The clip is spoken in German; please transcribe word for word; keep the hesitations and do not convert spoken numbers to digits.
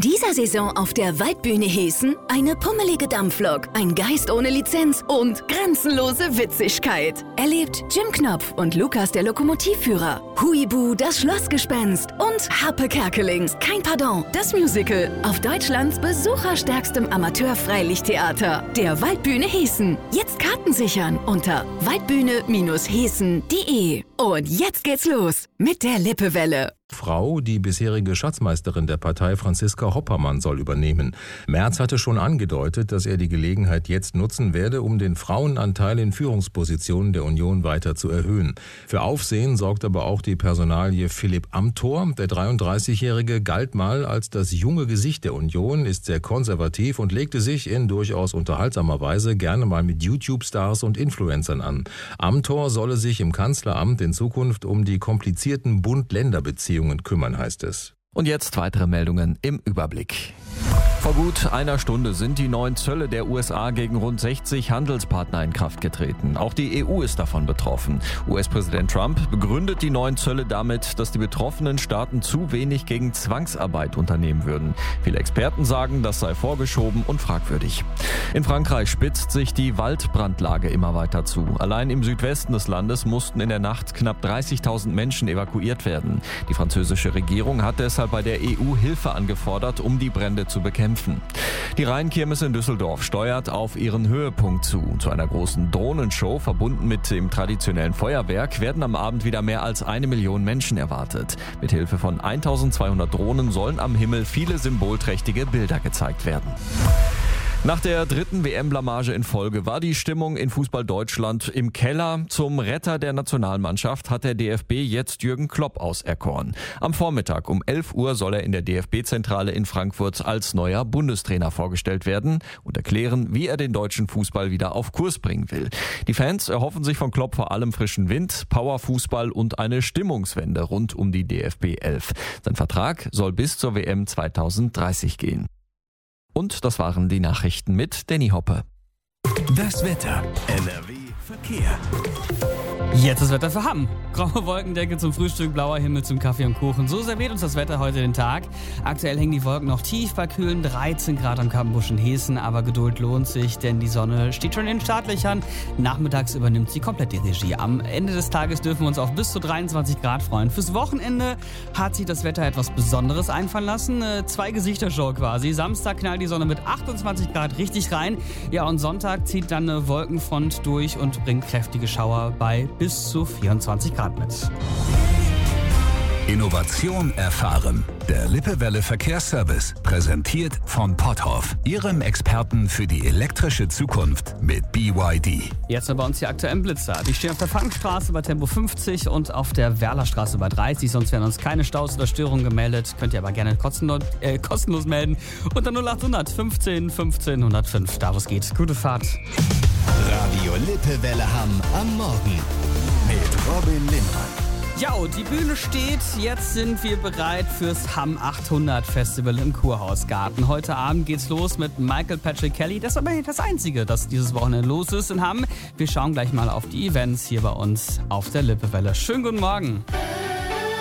dieser Saison auf der Waldbühne Hessen eine pummelige Dampflok, ein Geist ohne Lizenz und grenzenlose Witzigkeit. Erlebt Jim Knopf und Lukas der Lokomotivführer, Huibu das Schlossgespenst und Harpe Kerkeling, kein Pardon, das Musical auf Deutschlands besucherstärkstem Amateur-Freilichttheater, der Waldbühne Hessen. Jetzt Karten sichern unter waldbühne hessen punkt de. Und jetzt geht's los mit der Lippewelle. Frau, die bisherige Schatzmeisterin der Partei, Franziska Hoppermann, soll übernehmen. Merz hatte schon angedeutet, dass er die Gelegenheit jetzt nutzen werde, um den Frauenanteil in Führungspositionen der Union weiter zu erhöhen. Für Aufsehen sorgt aber auch die Personalie Philipp Amthor. Der dreiunddreißigjährige galt mal als das junge Gesicht der Union, ist sehr konservativ und legte sich in durchaus unterhaltsamer Weise gerne mal mit YouTube-Stars und Influencern an. Amthor solle sich im Kanzleramt in Zukunft um die komplizierten Bund-Länder-Beziehungen kümmern, heißt es. Und jetzt weitere Meldungen im Überblick. Vor gut einer Stunde sind die neuen Zölle der U S A gegen rund sechzig Handelspartner in Kraft getreten. Auch die E U ist davon betroffen. U S-Präsident Trump begründet die neuen Zölle damit, dass die betroffenen Staaten zu wenig gegen Zwangsarbeit unternehmen würden. Viele Experten sagen, das sei vorgeschoben und fragwürdig. In Frankreich spitzt sich die Waldbrandlage immer weiter zu. Allein im Südwesten des Landes mussten in der Nacht knapp dreißigtausend Menschen evakuiert werden. Die französische Regierung hat deshalb bei der E U Hilfe angefordert, um die Brände zu bekämpfen. Die Rheinkirmes in Düsseldorf steuert auf ihren Höhepunkt zu. Zu einer großen Drohnenshow, verbunden mit dem traditionellen Feuerwerk, werden am Abend wieder mehr als eine Million Menschen erwartet. Mithilfe von eintausendzweihundert Drohnen sollen am Himmel viele symbolträchtige Bilder gezeigt werden. Nach der dritten W M-Blamage in Folge war die Stimmung in Fußball Deutschland im Keller. Zum Retter der Nationalmannschaft hat der D F B jetzt Jürgen Klopp auserkoren. Am Vormittag um elf Uhr soll er in der D F B-Zentrale in Frankfurt als neuer Bundestrainer vorgestellt werden und erklären, wie er den deutschen Fußball wieder auf Kurs bringen will. Die Fans erhoffen sich von Klopp vor allem frischen Wind, Powerfußball und eine Stimmungswende rund um die D F B elf. Sein Vertrag soll bis zur W M zweitausenddreißig gehen. Und das waren die Nachrichten mit Danny Hoppe. Das Wetter. N R W Verkehr. Jetzt das Wetter für Hamm. Graue Wolkendecke zum Frühstück, blauer Himmel zum Kaffee und Kuchen. So serviert uns das Wetter heute den Tag. Aktuell hängen die Wolken noch tief bei kühlen dreizehn Grad am Kappenbusch in Hessen. Aber Geduld lohnt sich, denn die Sonne steht schon in den Startlöchern. Nachmittags übernimmt sie komplett die Regie. Am Ende des Tages dürfen wir uns auf bis zu dreiundzwanzig Grad freuen. Fürs Wochenende hat sich das Wetter etwas Besonderes einfallen lassen. Eine Zwei-Gesichter-Show quasi. Samstag knallt die Sonne mit achtundzwanzig Grad richtig rein. Ja, und Sonntag zieht dann eine Wolkenfront durch und bringt kräftige Schauer bei bis zu vierundzwanzig Grad mit. Innovation erfahren. Der Lippewelle Verkehrsservice, präsentiert von Potthoff, Ihrem Experten für die elektrische Zukunft mit B Y D. Jetzt bei uns die aktuellen Blitzer. Die stehen auf der Fangstraße bei Tempo fünfzig und auf der Werlerstraße bei dreißig. Sonst werden uns keine Staus oder Störungen gemeldet. Könnt ihr aber gerne kostenlos, äh, kostenlos melden. Unter null achthundert fünfzehn fünfzehn hundertfünf. Da wo es geht. Gute Fahrt. Radio Lippewelle Hamm am Morgen mit Robin Lindmann. Ja, die Bühne steht. Jetzt sind wir bereit fürs Hamm achthundert Festival im Kurhausgarten. Heute Abend geht's los mit Michael Patrick Kelly. Das ist aber nicht das Einzige, das dieses Wochenende los ist in Hamm. Wir schauen gleich mal auf die Events hier bei uns auf der Lippewelle. Schönen guten Morgen.